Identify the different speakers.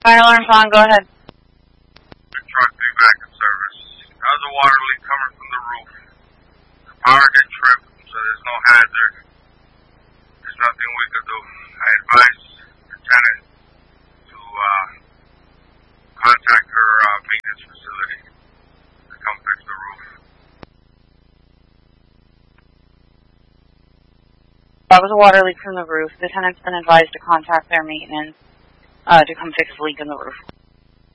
Speaker 1: Fire alarm on, go ahead.
Speaker 2: Truck be back in service. How's the water leak coming from the roof? The power gets tripped, so there's no hazard. There's nothing we could do. I advise the tenant to contact her maintenance facility to come fix the roof.
Speaker 1: That was a water leak from the roof. The tenant's been advised to contact their maintenance to come fix the leak in the roof.